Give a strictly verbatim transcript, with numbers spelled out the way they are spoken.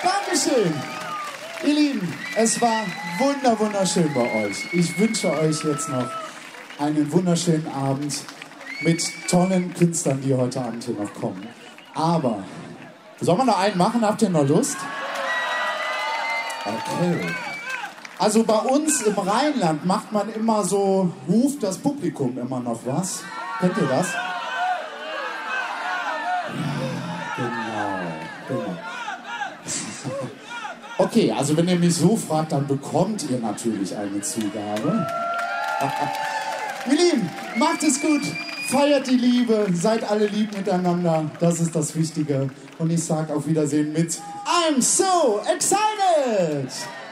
Dankeschön. Ihr Lieben, es war wunder, wunderschön bei euch. Ich wünsche euch jetzt noch einen wunderschönen Abend mit tollen Künstlern, die heute Abend hier noch kommen. Aber, soll man noch einen machen? Habt ihr noch Lust? Okay. Also bei uns im Rheinland macht man immer so, ruft das Publikum immer noch was. Kennt ihr das? Ja, genau, genau. Okay, also wenn ihr mich so fragt, dann bekommt ihr natürlich eine Zugabe. Ihr Lieben, macht es gut, feiert die Liebe, seid alle lieb miteinander, das ist das Wichtige. Und ich sage auf Wiedersehen mit I'm so excited!